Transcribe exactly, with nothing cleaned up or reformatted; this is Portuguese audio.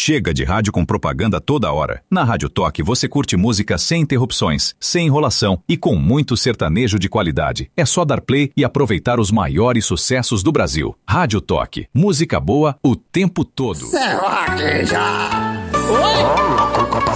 Chega de rádio com propaganda toda hora. Na Rádio Toque você curte música sem interrupções, sem enrolação e com muito sertanejo de qualidade. É só dar play e aproveitar os maiores sucessos do Brasil. Rádio Toque, música boa o tempo todo. Será que já? Oi?